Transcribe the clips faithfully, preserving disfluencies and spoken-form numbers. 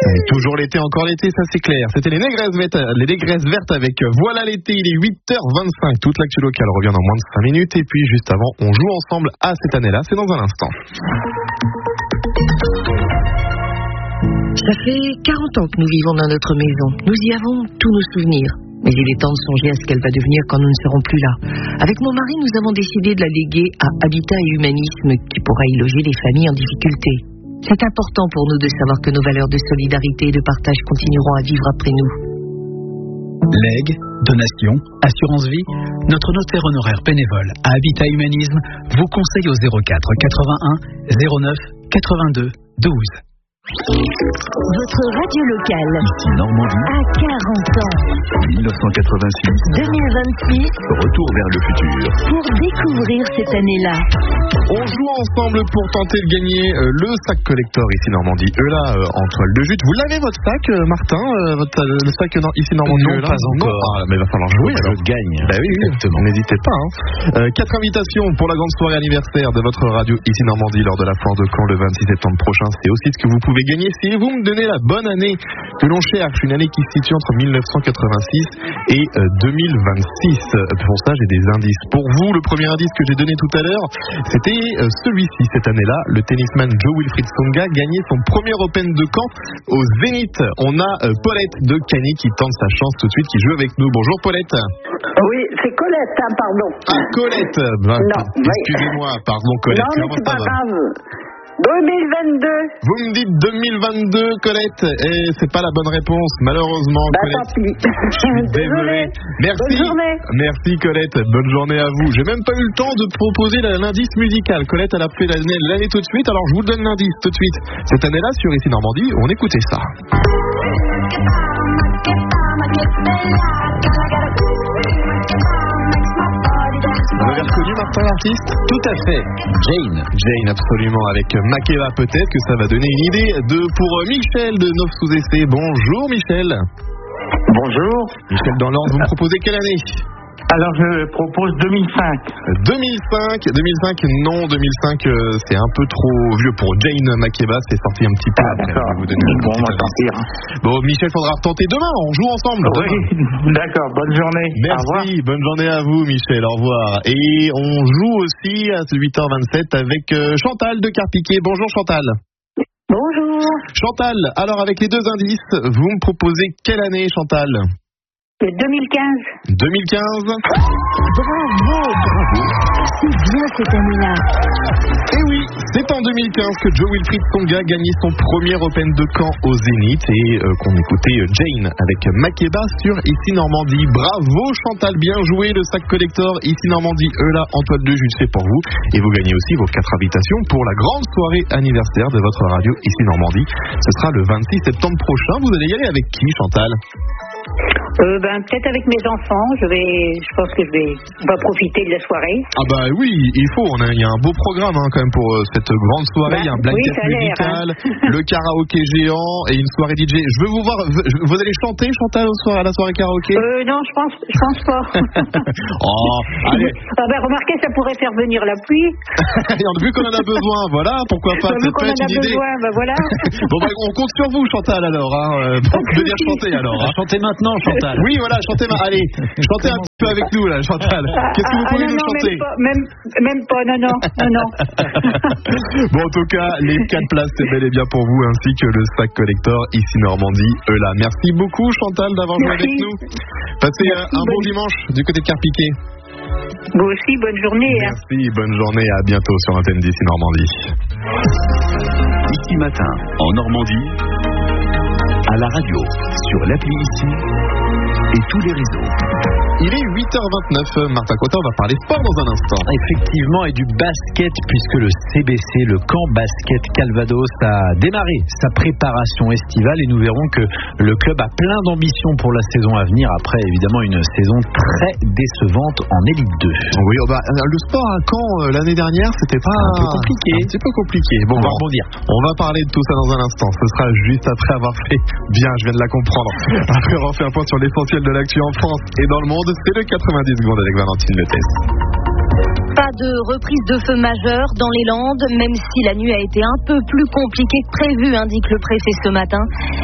Et toujours l'été, encore l'été, ça c'est clair. C'était les négresses vertes, les négresses vertes avec Voilà l'été, il est huit heures vingt-cinq. Toute l'actu locale revient dans moins de cinq minutes. Et puis juste avant, on joue ensemble à cette année-là. C'est dans un instant. Ça fait quarante ans que nous vivons dans notre maison. Nous y avons tous nos souvenirs. Mais il est temps de songer à ce qu'elle va devenir quand nous ne serons plus là. Avec mon mari, nous avons décidé de la léguer à Habitat et Humanisme, qui pourra y loger les familles en difficulté. C'est important pour nous de savoir que nos valeurs de solidarité et de partage continueront à vivre après nous. Legs, donations, assurance vie, notre notaire honoraire bénévole à Habitat Humanisme vous conseille au zéro quatre quatre-vingt-un zéro neuf quatre-vingt-deux douze. Votre radio locale. Ici Normandie. À quarante ans. dix-neuf cent quatre-vingt-six. deux mille vingt-six. Retour vers le futur. Pour découvrir cette année-là. On joue ensemble pour tenter de gagner euh, le sac collector ici Normandie. Eux là, euh, en toile de jute. Vous l'avez votre sac, euh, Martin euh, votre, euh, Le sac euh, ici Normandie. Non, là pas encore. Non. Ah, mais il va falloir jouer. Je alors. gagne. Bah oui, exactement. N'hésitez pas. Hein. Euh, quatre invitations pour la grande soirée anniversaire de votre radio ici Normandie lors de la foire de Caen le vingt-six septembre prochain. C'est aussi ce que vous pouvez gagner si vous me donnez la bonne année que l'on cherche, une année qui se situe entre dix-neuf cent quatre-vingt-six et euh, deux mille vingt-six. Pour ça, j'ai des indices pour vous. Le premier indice que j'ai donné tout à l'heure, c'était euh, celui-ci cette année-là. Le tennisman Joe Wilfried Tsonga gagnait son premier Open de Caen au Zénith. On a euh, Paulette de Cagny qui tente sa chance tout de suite, qui joue avec nous. Bonjour Paulette. Oui, c'est Colette, hein, pardon. Ah, Colette. Bah, non, excusez-moi, pardon Colette. Non, mais Comment c'est ça pas va? grave. deux mille vingt-deux. Vous me dites deux mille vingt-deux, Colette, et c'est pas la bonne réponse, malheureusement, Bah, Colette. tant pis. Je suis désolé. Merci. Bonne journée. Merci, Colette. Bonne journée à vous. J'ai même pas eu le temps de proposer l'indice musical. Colette, elle a pris l'année, l'année tout de suite, alors je vous donne l'indice tout de suite. Cette année-là, sur Ici Normandie, on écoutait ça. Vous avez reconnu Martin l'artiste? Tout à fait. Jane. Jane, absolument, avec Makeba. Peut-être que ça va donner une idée de pour Michel de Neuf-Sous-Essé. Bonjour Michel. Bonjour. Michel dans l'ordre, vous me proposez quelle année? Alors je propose deux mille cinq. deux mille cinq, deux mille cinq, non, deux mille cinq, euh, c'est un peu trop vieux pour Jane Makeba, c'est sorti un petit peu Ah, après. d'accord. Je vais vous donner une Bon, petite on va indice. sortir. Bon, Michel, faudra retenter demain, on joue ensemble. Oui, d'accord, bonne journée. Au revoir. Merci, bonne journée à vous Michel, au revoir. Et on joue aussi à huit heures vingt-sept avec euh, Chantal de Carpiquet. Bonjour Chantal. Bonjour. Chantal, alors avec les deux indices, vous me proposez quelle année Chantal? deux mille quinze. deux mille quinze. Bravo, bravo. C'est bien cette année-là. Et oui, c'est en deux mille quinze que Joe Wilfried Tsonga gagnait son premier Open de Caen au Zénith et euh, qu'on écoutait Jane avec Makeba sur Ici Normandie. Bravo Chantal, bien joué. Le sac collector Ici Normandie, eux là, en toile de jute, c'est pour vous. Et vous gagnez aussi vos quatre invitations pour la grande soirée anniversaire de votre radio Ici Normandie. Ce sera le vingt-six septembre prochain. Vous allez y aller avec qui Chantal? Euh, ben, peut-être avec mes enfants. Je vais, je pense que je vais, on va profiter de la soirée. Ah bah oui, il faut. On a, il y a un beau programme hein, quand même pour euh, cette grande soirée. Bah, il y a un oui, blanket ça a l'air, musical, hein. le karaoké géant et une soirée D J. Je veux vous voir. Vous allez chanter, Chantal, au soir à la soirée karaoké? Euh, non, je pense, je pense pas. Oh, allez. Ah ben, remarquez, ça pourrait faire venir la pluie. Vu qu'on en a besoin, voilà, pourquoi pas. Vu C'est qu'on pas en a une idée. besoin, ben voilà. Bon bah, on compte sur vous, Chantal, alors. Hein, euh, pour venir chanter, alors. Hein. Chantez maintenant, Chantal. Oui, voilà, chantez. Allez, chantez un petit peu avec nous, là, Chantal. Qu'est-ce que vous Ah, pouvez non, nous non, chanter? même pas, même, même pas, non, non, non, non. Bon, en tout cas, les quatre places, c'est bel et bien pour vous, ainsi que le sac collector Ici Normandie, eux là. Merci beaucoup, Chantal, d'avoir joué Merci. avec nous. Passez Merci, un bon bonne... dimanche du côté de Carpiquet. Vous aussi, bonne journée. Hein. Merci, bonne journée, à bientôt sur l'antenne d'Ici Normandie. Ici matin, en Normandie, à la radio, sur l'appli Ici et tous les réseaux. Il est huit heures vingt-neuf, Martin Cotin, on va parler sport dans un instant. Effectivement, et du basket, puisque le C B C, le camp basket Calvados, a démarré sa préparation estivale et nous verrons que le club a plein d'ambitions pour la saison à venir, après évidemment une saison très décevante en Élite deux. Oui, oh bah, le sport à Caen euh, l'année dernière, c'était pas un peu compliqué. Un petit peu compliqué. Bon, on va bon, rebondir. On va parler de tout ça dans un instant. Ce sera juste après avoir fait bien, je viens de la comprendre. Après avoir fait un point sur l'essentiel de l'actu en France et dans le monde. C'est le quatre-vingt-dix secondes avec Valentine Lettès. Pas de reprise de feu majeure dans les Landes, même si la nuit a été un peu plus compliquée que prévu, indique le préfet ce matin.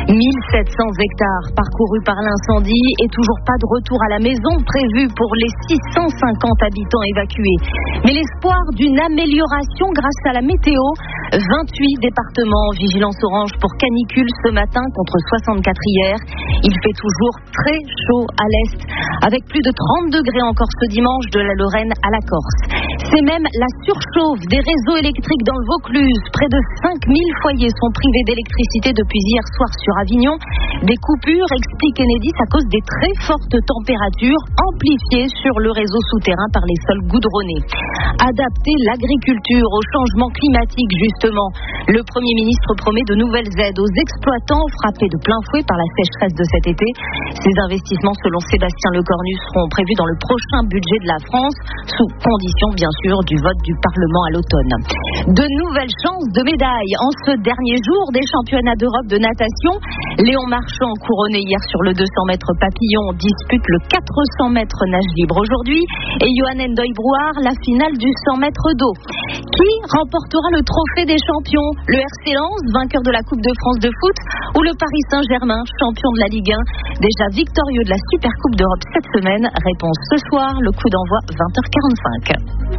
mille sept cents hectares parcourus par l'incendie et toujours pas de retour à la maison prévu pour les six cent cinquante habitants évacués. Mais l'espoir d'une amélioration grâce à la météo. vingt-huit départements en vigilance orange pour canicule ce matin contre soixante-quatre hier. Il fait toujours très chaud à l'est avec plus de trente degrés encore ce dimanche de la Lorraine à la Corse. C'est même la surchauffe des réseaux électriques dans le Vaucluse. Près de cinq mille foyers sont privés d'électricité depuis hier soir sur Avignon. Des coupures, explique Enedis, à cause des très fortes températures amplifiées sur le réseau souterrain par les sols goudronnés. Adapter l'agriculture au changement climatique, justement. Le Premier ministre promet de nouvelles aides aux exploitants frappés de plein fouet par la sécheresse de cet été. Ces investissements, selon Sébastien Lecornu, seront prévus dans le prochain budget de la France, sous condition, bien sûr, du vote du Parlement à l'automne. De nouvelles chances de médailles en ce dernier jour des championnats d'Europe de natation. Léon Marchand, couronné hier sur le deux cents mètres papillon, dispute le quatre cents mètres nage libre aujourd'hui. Et Johan Ndoye-Brouard, la finale du cent mètres d'eau. Qui remportera le trophée des champions? Le R C Lens, vainqueur de la Coupe de France de foot, ou le Paris Saint-Germain, champion de la Ligue un, déjà victorieux de la Super Coupe d'Europe cette semaine? Réponse ce soir, le coup d'envoi vingt heures quarante-cinq.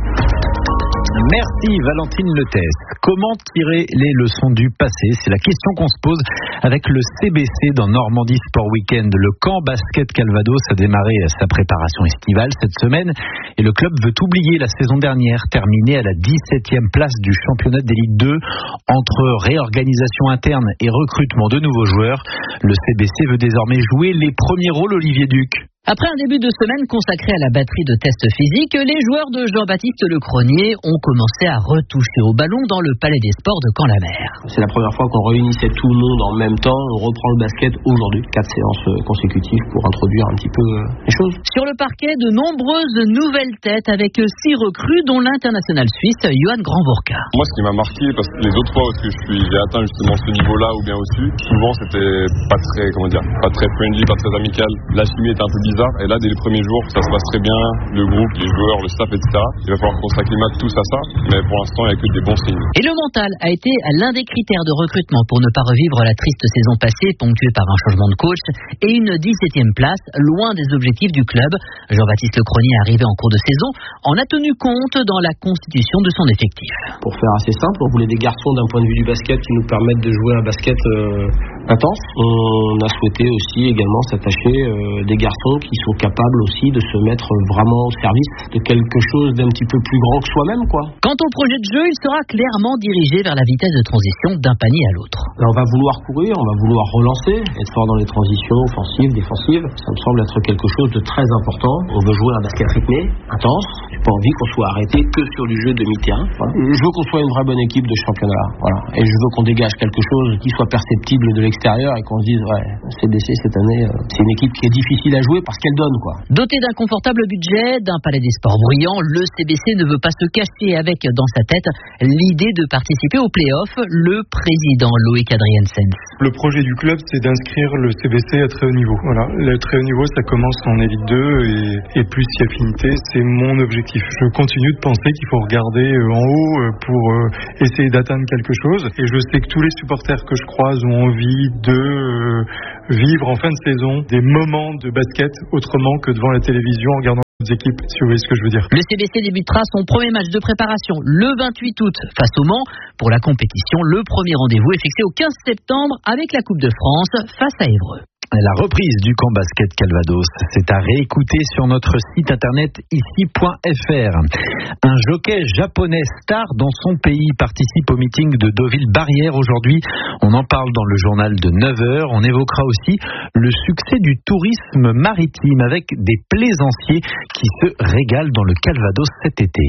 Merci Valentine Letès. Comment tirer les leçons du passé? C'est la question qu'on se pose avec le C B C dans Normandie Sport Weekend. Le camp basket Calvados a démarré sa préparation estivale cette semaine et le club veut oublier la saison dernière, terminée à la dix-septième place du championnat d'élite deux. Entre réorganisation interne et recrutement de nouveaux joueurs, le C B C veut désormais jouer les premiers rôles. Olivier Duc. Après un début de semaine consacré à la batterie de tests physiques, les joueurs de Jean-Baptiste Lecronier ont commencé à retoucher au ballon dans le Palais des Sports de Caen-la-Mer. C'est la première fois qu'on réunissait tout le monde en même temps. On reprend le basket aujourd'hui, quatre séances consécutives pour introduire un petit peu les choses. Sur le parquet, de nombreuses nouvelles têtes avec six recrues, dont l'international suisse Johan Grandvorka. Moi, ce qui m'a marqué, parce que les autres fois où je suis, j'ai atteint justement ce niveau-là ou bien au-dessus, souvent c'était pas très, comment dire, pas très friendly, pas très amical. La chimie était un peu bizarre. Et là, dès les premiers jours, ça se passe très bien, le groupe, les joueurs, le staff, et cetera. Il va falloir qu'on s'acclimate tous à ça, mais pour l'instant, il n'y a que des bons signes. Et le mental a été l'un des critères de recrutement pour ne pas revivre la triste saison passée, ponctuée par un changement de coach et une dix-septième place, loin des objectifs du club. Jean-Baptiste Lecronier, arrivé en cours de saison, en a tenu compte dans la constitution de son effectif. Pour faire assez simple, on voulait des garçons d'un point de vue du basket qui nous permettent de jouer un basket euh, intense. On a souhaité aussi également s'attacher euh, des garçons qui sont capables aussi de se mettre vraiment au service de quelque chose d'un petit peu plus grand que soi-même, quoi. Quant au projet de jeu, il sera clairement dirigé vers la vitesse de transition d'un panier à l'autre. Là, on va vouloir courir, on va vouloir relancer, être fort dans les transitions offensives, défensives. Ça me semble être quelque chose de très important. On veut jouer un basket rythmé, intense. J'ai pas envie qu'on soit arrêté que sur du jeu demi-terrain. Voilà. Je veux qu'on soit une vraie bonne équipe de championnat. Voilà. Et je veux qu'on dégage quelque chose qui soit perceptible de l'extérieur et qu'on se dise, ouais, C B C cette année, euh, c'est une équipe qui est difficile à jouer parce qu'elle donne, quoi. Doté d'un confortable budget, d'un palais des sports bruyant, le C B C ne veut pas se cacher avec dans sa tête l'idée de participer aux play-offs. Le président Loïc Adriensen. Le projet du club, c'est d'inscrire le C B C à très haut niveau. Voilà, le très haut niveau, ça commence en élite deux et, et plus si affinité, c'est mon objectif. Je continue de penser qu'il faut regarder en haut pour essayer d'atteindre quelque chose. Et je sais que tous les supporters que je croise ont envie de vivre en fin de saison des moments de basket autrement que devant la télévision en regardant les équipes, si vous voyez ce que je veux dire. Le C B C débutera son premier match de préparation le vingt-huit août face au Mans. Pour la compétition, le premier rendez-vous est fixé au quinze septembre avec la Coupe de France face à Évreux. La reprise du camp basket Calvados, c'est à réécouter sur notre site internet ici point f r. Un jockey japonais star dans son pays participe au meeting de Deauville-Barrière aujourd'hui. On en parle dans le journal de neuf heures. On évoquera aussi le succès du tourisme maritime avec des plaisanciers qui se régalent dans le Calvados cet été.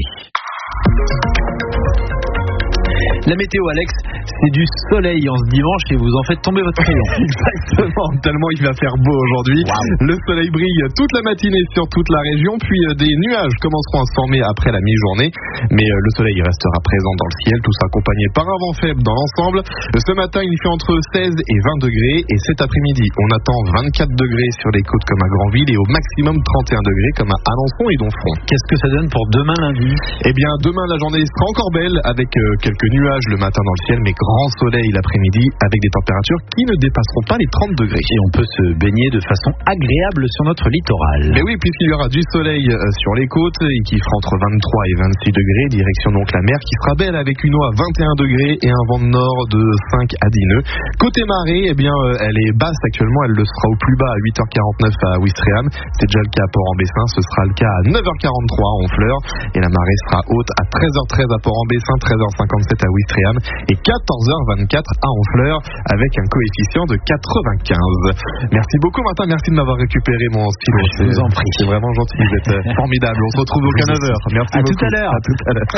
La météo, Alex, c'est du soleil en ce dimanche et vous en faites tomber votre crayon. Exactement, tellement il va faire beau aujourd'hui. Wow. Le soleil brille toute la matinée sur toute la région, puis des nuages commenceront à se former après la mi-journée. Mais le soleil restera présent dans le ciel, tout ça accompagné par un vent faible dans l'ensemble. Ce matin, il fait entre seize et vingt degrés et cet après-midi, on attend vingt-quatre degrés sur les côtes comme à Granville et au maximum trente et un degrés comme à Alençon et Donfront. Qu'est-ce que ça donne pour demain lundi? Eh bien, demain, la journée sera encore belle avec quelques nuages nuages le matin dans le ciel, mais grand soleil l'après-midi avec des températures qui ne dépasseront pas les trente degrés. Et on peut se baigner de façon agréable sur notre littoral. Mais oui, puisqu'il y aura du soleil sur les côtes et qui fera entre vingt-trois et vingt-six degrés, direction donc la mer qui sera belle avec une eau à vingt et un degrés et un vent de nord de cinq à dix nœuds. Côté marée, eh bien, elle est basse actuellement, elle le sera au plus bas à huit heures quarante-neuf à Ouistreham. C'est déjà le cas à Port-en-Bessin, ce sera le cas à neuf heures quarante-trois à Honfleur et la marée sera haute à treize heures treize à Port-en-Bessin, treize heures cinquante-sept à Ouistreham et quatorze heures vingt-quatre à Honfleur avec un coefficient de quatre-vingt-quinze. Merci beaucoup Martin, merci de m'avoir récupéré mon stylo. Je vous en prie. C'est vraiment gentil, vous êtes formidable. On se retrouve au neuf heures. Merci à beaucoup. Tout à l'heure. À tout à l'heure.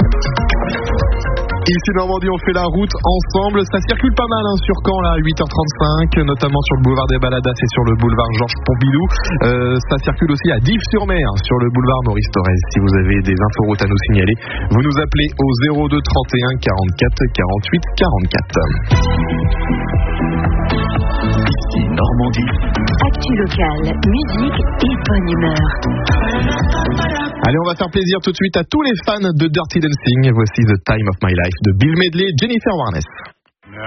Ici Normandie, on fait la route ensemble. Ça circule pas mal hein, sur Caen là, à huit heures trente-cinq, notamment sur le boulevard des Baladas et sur le boulevard Georges Pompidou. Euh, ça circule aussi à Dives-sur-Mer, sur le boulevard Maurice Thorez. Si vous avez des inforoutes à nous signaler, vous nous appelez au zéro deux trente et un quarante-quatre quarante-huit quarante-quatre. Ici Normandie. Actu locale, musique et bonne humeur. Allez, on va faire plaisir tout de suite à tous les fans de Dirty Dancing. Voici The Time of My Life de Bill Medley, Jennifer Warnes.